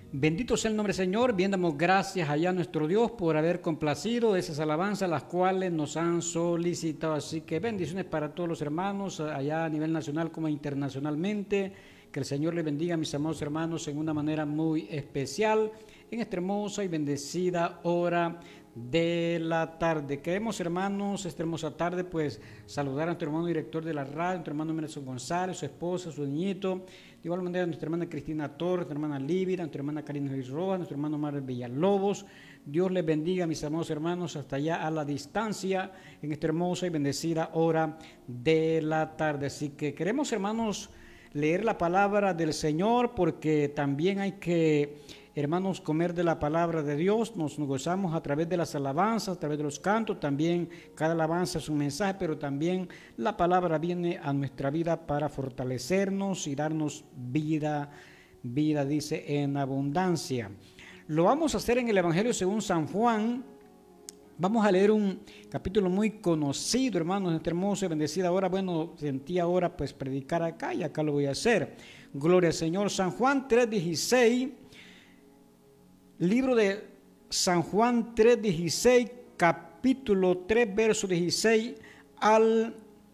Bendito sea el nombre del Señor, bien damos gracias allá a nuestro Dios por haber complacido esas alabanzas las cuales nos han solicitado. Así que bendiciones para todos los hermanos allá a nivel nacional como internacionalmente. Que el Señor les bendiga a mis amados hermanos en una manera muy especial en esta hermosa y bendecida hora de la tarde. Queremos, hermanos, esta hermosa tarde, pues saludar a nuestro hermano director de la radio, nuestro hermano Emerson González, su esposa, su niñito, de igual manera nuestra hermana Cristina Torres, nuestra hermana Lívida, nuestra hermana Karina Luis Rojas, nuestro hermano Mario Villalobos. Dios les bendiga, mis amados hermanos, hasta allá a la distancia, en esta hermosa y bendecida hora de la tarde. Así que queremos, hermanos, leer la palabra del Señor, porque también hay que, hermanos, comer de la palabra de Dios. Nos gozamos a través de las alabanzas, a través de los cantos. También cada alabanza es un mensaje, pero también la palabra viene a nuestra vida para fortalecernos y darnos vida, dice, en abundancia. Lo vamos a hacer en el Evangelio según San Juan. Vamos a leer un capítulo muy conocido, hermanos, en esta hermosa y bendecida hora. Bueno, sentí ahora pues predicar acá y acá lo voy a hacer. Gloria al Señor. San Juan 3:16, libro de San Juan 3:16, capítulo 3, verso 16 al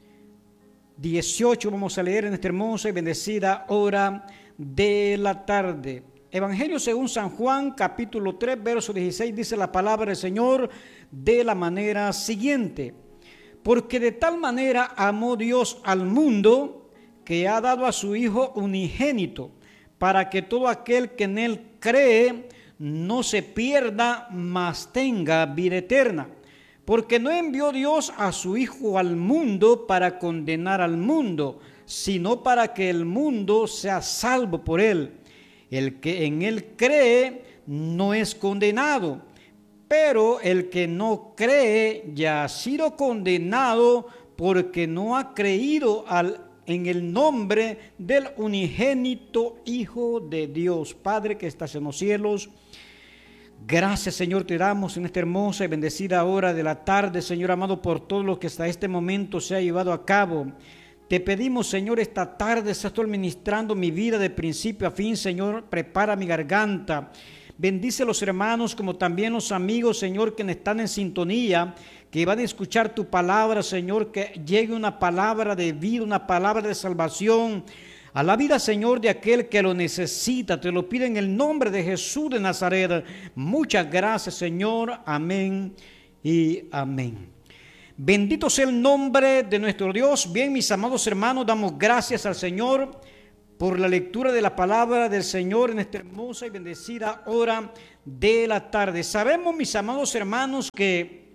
18. Vamos a leer en esta hermosa y bendecida hora de la tarde. Evangelio según San Juan, capítulo 3, verso 16, dice la palabra del Señor de la manera siguiente: porque de tal manera amó Dios al mundo, que ha dado a su Hijo unigénito, para que todo aquel que en él cree no se pierda, mas tenga vida eterna. Porque no envió Dios a su Hijo al mundo para condenar al mundo, sino para que el mundo sea salvo por él. El que en él cree no es condenado, pero el que no cree ya ha sido condenado, porque no ha creído en el nombre del unigénito Hijo de Dios. Padre que estás en los cielos, gracias, Señor, te damos en esta hermosa y bendecida hora de la tarde, Señor amado, por todo lo que hasta este momento se ha llevado a cabo. Te pedimos, Señor, esta tarde estás tú administrando mi vida de principio a fin, Señor. Prepara mi garganta. Bendice a los hermanos como también los amigos, Señor, que están en sintonía, que van a escuchar tu palabra, Señor, que llegue una palabra de vida, una palabra de salvación a la vida, Señor, de aquel que lo necesita. Te lo pido en el nombre de Jesús de Nazaret. Muchas gracias, Señor. Amén y amén. Bendito sea el nombre de nuestro Dios. Bien, mis amados hermanos, damos gracias al Señor por la lectura de la palabra del Señor en esta hermosa y bendecida hora de la tarde. Sabemos, mis amados hermanos, que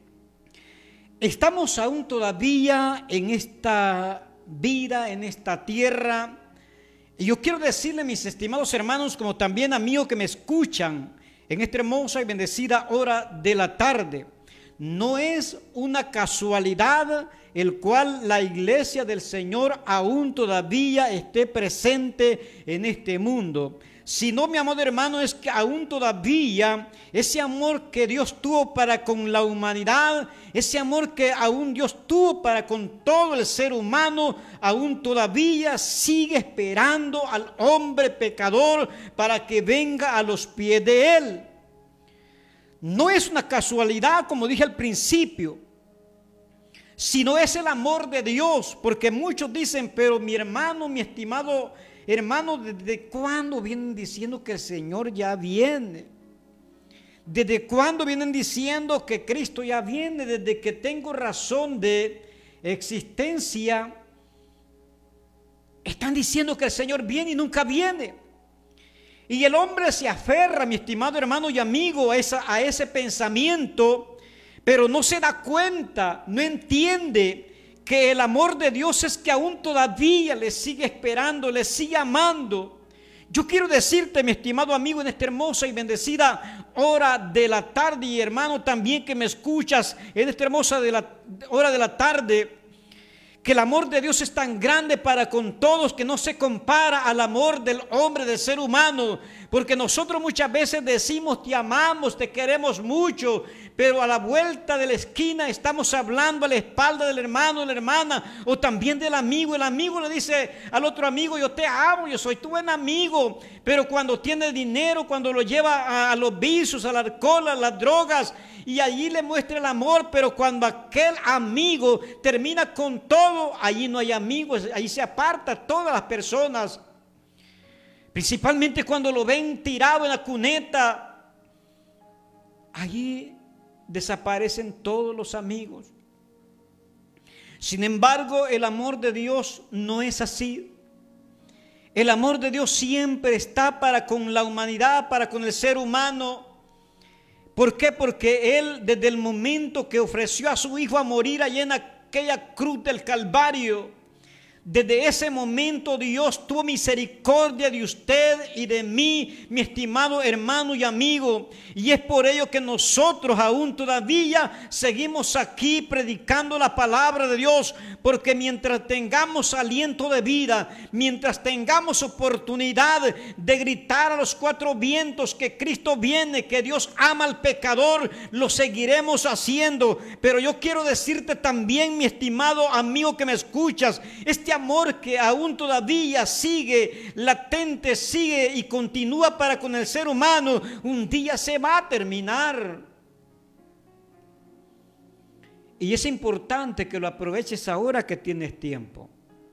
estamos aún todavía en esta vida, en esta tierra. Y yo quiero decirle, mis estimados hermanos, como también amigos que me escuchan en esta hermosa y bendecida hora de la tarde, no es una casualidad el cual la iglesia del Señor aún todavía esté presente en este mundo, sino, mi amado hermano, es que aún todavía ese amor que Dios tuvo para con la humanidad, ese amor que aún Dios tuvo para con todo el ser humano, aún todavía sigue esperando al hombre pecador para que venga a los pies de Él. No es una casualidad, como dije al principio, sino es el amor de Dios, porque muchos dicen, pero mi hermano, mi estimado hermano, ¿desde cuándo vienen diciendo que el Señor ya viene? ¿Desde cuándo vienen diciendo que Cristo ya viene? Desde que tengo razón de existencia, están diciendo que el Señor viene y nunca viene. Y el hombre se aferra, mi estimado hermano y amigo, a ese pensamiento, pero no se da cuenta, no entiende que el amor de Dios es que aún todavía le sigue esperando, le sigue amando. Yo quiero decirte, mi estimado amigo, en esta hermosa y bendecida hora de la tarde, y hermano también que me escuchas en esta hermosa hora de la tarde, que el amor de Dios es tan grande para con todos que no se compara al amor del hombre, del ser humano. Porque nosotros muchas veces decimos te amamos, te queremos mucho, pero a la vuelta de la esquina estamos hablando a la espalda del hermano, de la hermana, o también del amigo. El amigo le dice al otro amigo, yo te amo, yo soy tu buen amigo. Pero cuando tiene dinero, cuando lo lleva a los vicios, al alcohol, a las drogas, y allí le muestra el amor, pero cuando aquel amigo termina con todo, allí no hay amigos, allí se aparta todas las personas. Principalmente cuando lo ven tirado en la cuneta, allí desaparecen todos los amigos. Sin embargo, el amor de Dios no es así. El amor de Dios siempre está para con la humanidad, para con el ser humano. ¿Por qué? Porque Él, desde el momento que ofreció a su Hijo a morir allí en aquella cruz del Calvario, desde ese momento Dios tuvo misericordia de usted y de mí, mi estimado hermano y amigo. Y es por ello que nosotros aún todavía seguimos aquí predicando la palabra de Dios. Porque mientras tengamos aliento de vida, mientras tengamos oportunidad de gritar a los cuatro vientos que Cristo viene, que Dios ama al pecador, lo seguiremos haciendo. Pero yo quiero decirte también, mi estimado amigo que me escuchas, este amor que aún todavía sigue latente, sigue y continúa para con el ser humano, un día se va a terminar. Y es importante que lo aproveches ahora que tienes tiempo.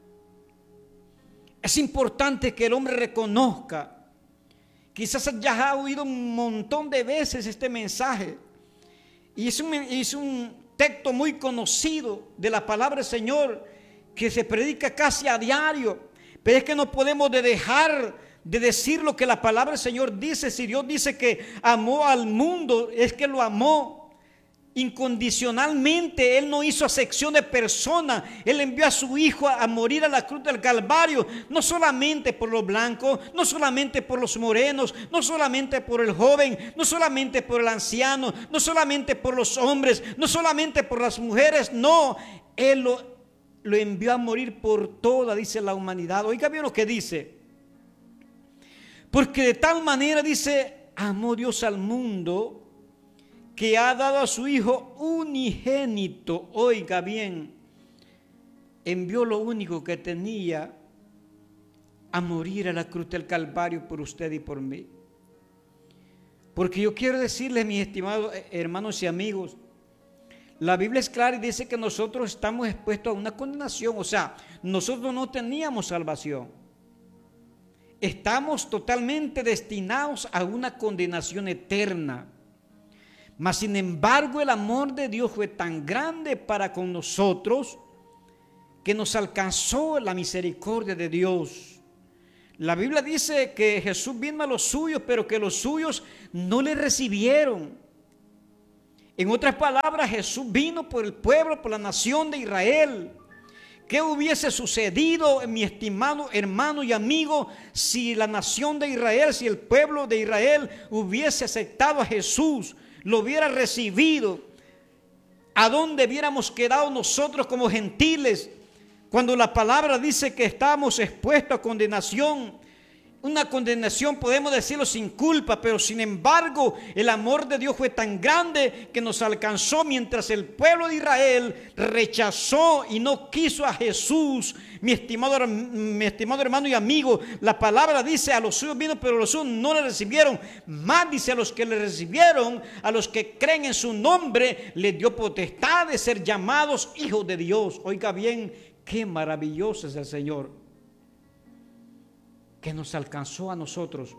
Es importante que el hombre reconozca. Quizás ya ha oído un montón de veces este mensaje. Y es un texto muy conocido de la palabra del Señor, que se predica casi a diario, pero es que no podemos dejar de decir lo que la palabra del Señor dice. Si Dios dice que amó al mundo, es que lo amó incondicionalmente. Él no hizo acepción de persona. Él envió a su Hijo a morir a la cruz del Calvario, no solamente por los blancos, no solamente por los morenos, no solamente por el joven, no solamente por el anciano, no solamente por los hombres, no solamente por las mujeres. No, Él lo envió a morir por toda, dice, la humanidad. Oiga bien lo que dice. Porque de tal manera, dice, amó Dios al mundo, que ha dado a su Hijo unigénito. Oiga bien, envió lo único que tenía a morir a la cruz del Calvario por usted y por mí. Porque yo quiero decirles, mis estimados hermanos y amigos, la Biblia es clara y dice que nosotros estamos expuestos a una condenación. O sea, nosotros no teníamos salvación. Estamos totalmente destinados a una condenación eterna. Mas sin embargo, el amor de Dios fue tan grande para con nosotros que nos alcanzó la misericordia de Dios. La Biblia dice que Jesús vino a los suyos, pero que los suyos no le recibieron. En otras palabras, Jesús vino por el pueblo, por la nación de Israel. ¿Qué hubiese sucedido, mi estimado hermano y amigo, si la nación de Israel, si el pueblo de Israel hubiese aceptado a Jesús, lo hubiera recibido? ¿A dónde hubiéramos quedado nosotros como gentiles? Cuando la palabra dice que estamos expuestos a condenación. Una condenación, podemos decirlo, sin culpa, pero sin embargo el amor de Dios fue tan grande que nos alcanzó mientras el pueblo de Israel rechazó y no quiso a Jesús. Mi estimado hermano y amigo, la palabra dice: a los suyos vino, pero los suyos no le recibieron. Más dice: a los que le recibieron, a los que creen en su nombre, les dio potestad de ser llamados hijos de Dios. Oiga bien, qué maravilloso es el Señor, que nos alcanzó a nosotros,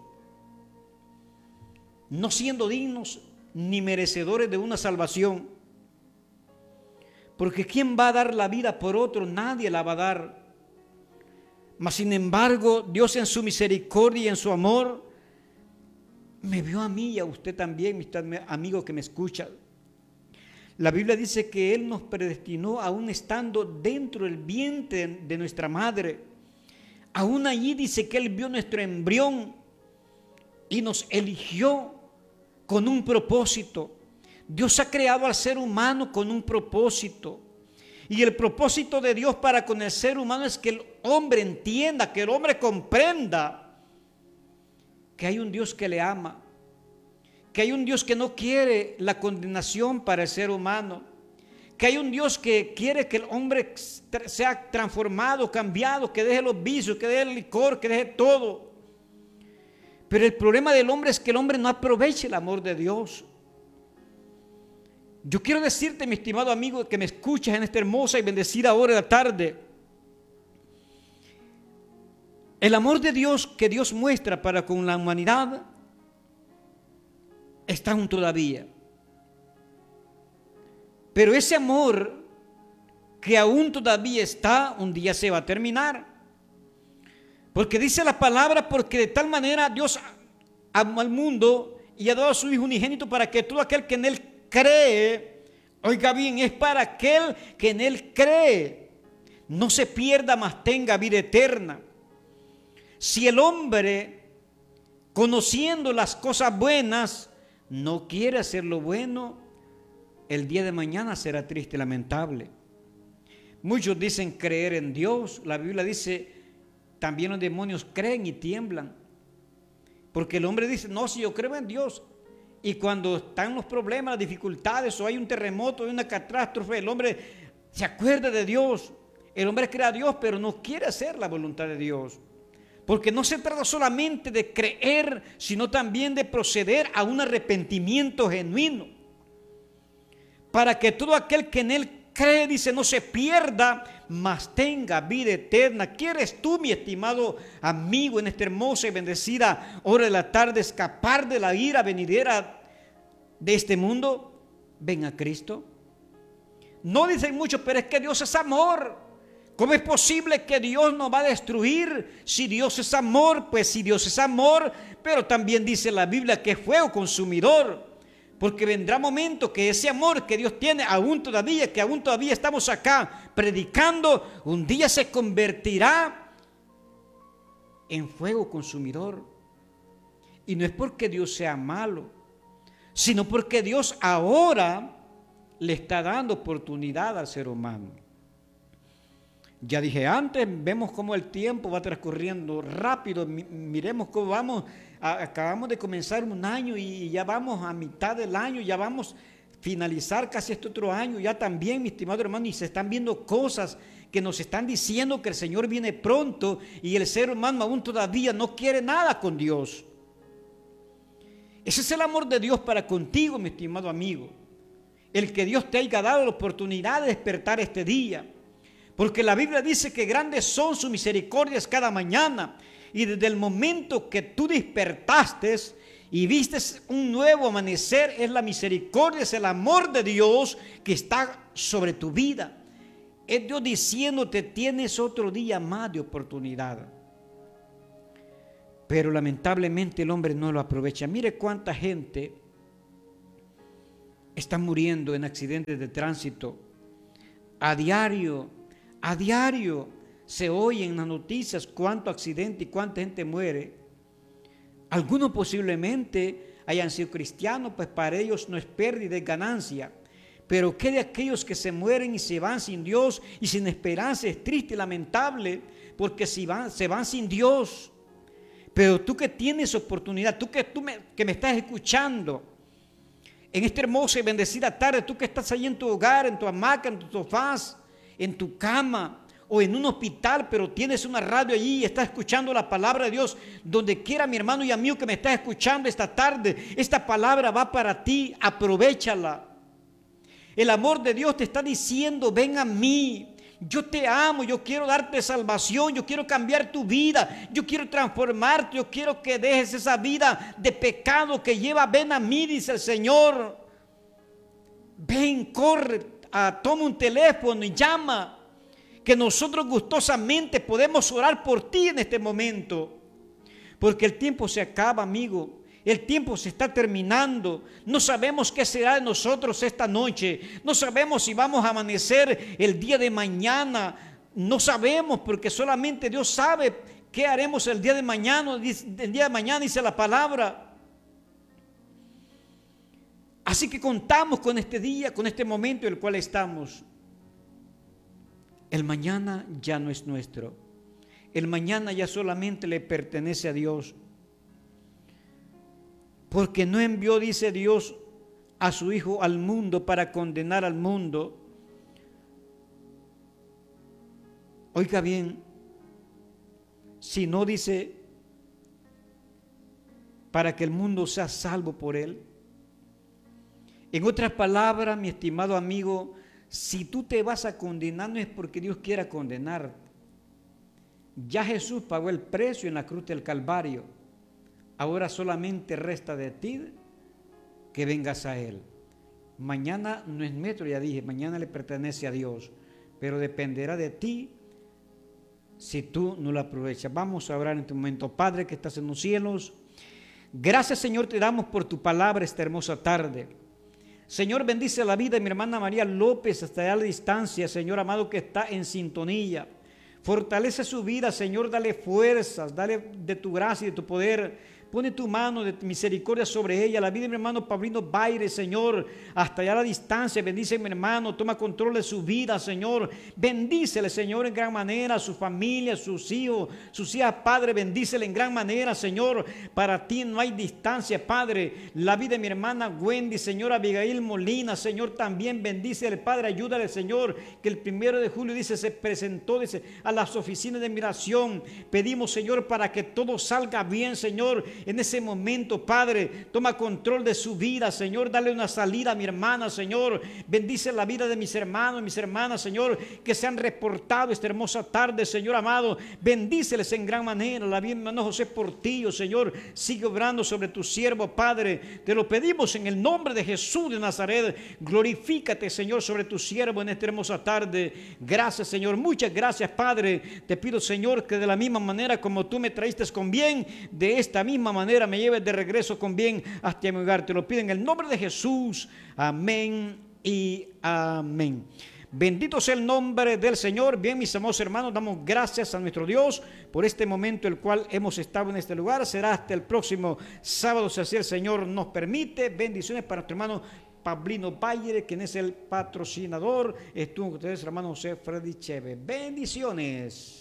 no siendo dignos ni merecedores de una salvación. Porque ¿quién va a dar la vida por otro? Nadie la va a dar. Mas sin embargo, Dios en su misericordia y en su amor me vio a mí y a usted también, mi amigo que me escucha. La Biblia dice que Él nos predestinó aún estando dentro del vientre de nuestra madre. Aún allí dice que Él vio nuestro embrión y nos eligió con un propósito. Dios ha creado al ser humano con un propósito. Y el propósito de Dios para con el ser humano es que el hombre entienda, que el hombre comprenda que hay un Dios que le ama, que hay un Dios que no quiere la condenación para el ser humano, que hay un Dios que quiere que el hombre sea transformado, cambiado, que deje los vicios, que deje el licor, que deje todo. Pero el problema del hombre es que el hombre no aprovecha el amor de Dios. Yo quiero decirte, mi estimado amigo, que me escuchas en esta hermosa y bendecida hora de la tarde, el amor de Dios que Dios muestra para con la humanidad está aún todavía. Pero ese amor que aún todavía está, un día se va a terminar. Porque dice la palabra, porque de tal manera Dios amó al mundo y ha dado a su Hijo unigénito para que todo aquel que en Él cree, oiga bien, es para aquel que en Él cree, no se pierda, mas tenga vida eterna. Si el hombre, conociendo las cosas buenas, no quiere hacer lo bueno, el día de mañana será triste y lamentable. Muchos dicen creer en Dios. La Biblia dice, también los demonios creen y tiemblan. Porque el hombre dice, no, si yo creo en Dios. Y cuando están los problemas, las dificultades, o hay un terremoto, hay una catástrofe, el hombre se acuerda de Dios. El hombre cree a Dios, pero no quiere hacer la voluntad de Dios. Porque no se trata solamente de creer, sino también de proceder a un arrepentimiento genuino. Para que todo aquel que en Él cree, dice, no se pierda, mas tenga vida eterna. ¿Quieres tú, mi estimado amigo, en esta hermosa y bendecida hora de la tarde, escapar de la ira venidera de este mundo? Ven a Cristo. No dicen muchos, pero es que Dios es amor. ¿Cómo es posible que Dios nos va a destruir si Dios es amor? Pues si Dios es amor, pero también dice la Biblia que es fuego consumidor. Porque vendrá momento que ese amor que Dios tiene aún todavía, estamos acá predicando, un día se convertirá en fuego consumidor. Y no es porque Dios sea malo, sino porque Dios ahora le está dando oportunidad al ser humano. Ya dije antes, vemos cómo el tiempo va transcurriendo rápido. Miremos cómo vamos, acabamos de comenzar un año y ya vamos a mitad del año, ya vamos a finalizar casi este otro año, ya también, mi estimado hermano, y se están viendo cosas que nos están diciendo que el Señor viene pronto y el ser humano aún todavía no quiere nada con Dios. Ese es el amor de Dios para contigo, mi estimado amigo. El que Dios te haya dado la oportunidad de despertar este día. Porque la Biblia dice que grandes son sus misericordias cada mañana. Y desde el momento que tú despertaste y viste un nuevo amanecer, es la misericordia, es el amor de Dios que está sobre tu vida. Es Dios diciéndote, tienes otro día más de oportunidad. Pero lamentablemente el hombre no lo aprovecha. Mire cuánta gente está muriendo en accidentes de tránsito. A diario se oye en las noticias cuánto accidente y cuánta gente muere. Algunos posiblemente hayan sido cristianos, pues para ellos no es pérdida, es ganancia. Pero ¿qué de aquellos que se mueren y se van sin Dios y sin esperanza? Es triste y lamentable, porque se van sin Dios. Pero tú que tienes oportunidad, tú que me estás escuchando en esta hermosa y bendecida tarde, tú que estás ahí en tu hogar, en tu hamaca, en tu sofá, en tu cama o en un hospital, pero tienes una radio allí y estás escuchando la palabra de Dios, donde quiera, mi hermano y amigo que me está escuchando esta tarde, esta palabra va para ti, aprovéchala. El amor de Dios te está diciendo, ven a mí, yo te amo, yo quiero darte salvación, yo quiero cambiar tu vida, yo quiero transformarte, yo quiero que dejes esa vida de pecado que lleva, ven a mí, dice el Señor. Ven, corre, toma un teléfono y llama, que nosotros gustosamente podemos orar por ti en este momento, porque el tiempo se acaba, amigo. El tiempo se está terminando. No sabemos qué será de nosotros esta noche. No sabemos si vamos a amanecer el día de mañana. No sabemos, porque solamente Dios sabe qué haremos el día de mañana. El día de mañana dice la palabra. Así que contamos con este día, con este momento en el cual estamos. El mañana ya no es nuestro. El mañana ya solamente le pertenece a Dios. Porque no envió, dice Dios, a su Hijo al mundo para condenar al mundo. Oiga bien, si no, dice, para que el mundo sea salvo por él. En otras palabras, mi estimado amigo, si tú te vas a condenar, no es porque Dios quiera condenarte. Ya Jesús pagó el precio en la cruz del Calvario. Ahora solamente resta de ti que vengas a Él. Mañana no es nuestro, ya dije, mañana le pertenece a Dios, pero dependerá de ti si tú no lo aprovechas. Vamos a orar en este momento. Padre que estás en los cielos, gracias, Señor, te damos por tu palabra esta hermosa tarde. Señor, bendice la vida de mi hermana María López hasta allá a la distancia, Señor amado, que está en sintonía. Fortalece su vida, Señor, dale fuerzas, dale de tu gracia y de tu poder. Pone tu mano de misericordia sobre ella. La vida de mi hermano Pablino Baire, Señor, hasta allá a la distancia. Bendice a mi hermano, toma control de su vida, Señor. Bendícele, Señor, en gran manera, a su familia, a sus hijos, sus hijas, Padre. Bendícele en gran manera, Señor. Para ti no hay distancia, Padre. La vida de mi hermana Wendy, Señor, Abigail Molina, Señor, también bendícele, Padre. Ayúdale, Señor, que el 1 de julio, dice, se presentó, dice, a las oficinas de migración. Pedimos, Señor, para que todo salga bien, Señor. En ese momento, Padre, toma control de su vida, Señor. Dale una salida a mi hermana, Señor. Bendice la vida de mis hermanos y mis hermanas, Señor, que se han reportado esta hermosa tarde, Señor amado. Bendíceles en gran manera. La vida de mi hermano José Portillo, Señor, sigue obrando sobre tu siervo, Padre. Te lo pedimos en el nombre de Jesús de Nazaret. Glorifícate, Señor, sobre tu siervo en esta hermosa tarde. Gracias, Señor. Muchas gracias, Padre. Te pido, Señor, que de la misma manera como tú me traíste con bien, de esta misma manera me lleves de regreso con bien hasta mi hogar. Te lo pido en el nombre de Jesús. Amén y amén. Bendito sea el nombre del Señor. Bien, mis amados hermanos, damos gracias a nuestro Dios por este momento el cual hemos estado en este lugar. Será hasta el próximo sábado, si así el Señor nos permite. Bendiciones para nuestro hermano Pablino Bayer, quien es el patrocinador. Estuvo con ustedes, hermano José Freddy Chévez. Bendiciones.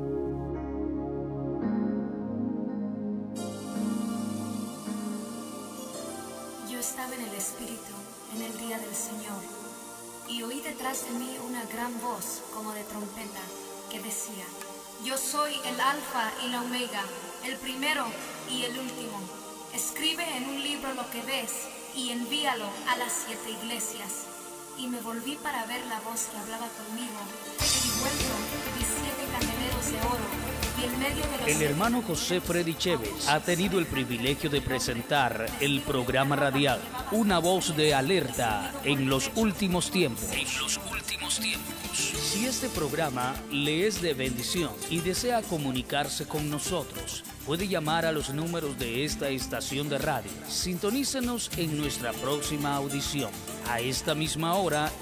Estaba en el Espíritu en el día del Señor, y oí detrás de mí una gran voz como de trompeta que decía: Yo soy el Alfa y la Omega, el primero y el último. Escribe en un libro lo que ves y envíalo a las 7 iglesias. Y me volví para ver la voz que hablaba conmigo, y vuelto vi 7 candeleros de oro. El hermano José Freddy Chévez ha tenido el privilegio de presentar el programa radial Una Voz de Alerta en los últimos tiempos. Si este programa le es de bendición y desea comunicarse con nosotros, puede llamar a los números de esta estación de radio. Sintonícenos en nuestra próxima audición, a esta misma hora